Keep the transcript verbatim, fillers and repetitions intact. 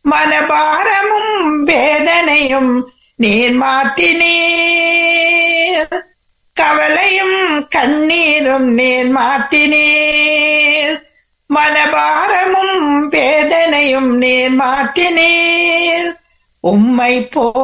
மனபாரமும் வேதனையும் நீர் மாற்றினீர், கவலையும் கண்ணீரும் நீர் மாற்றினீர், மனபாரமும் வேதனையும் நீர் மாற்றினீர். உம்மை போ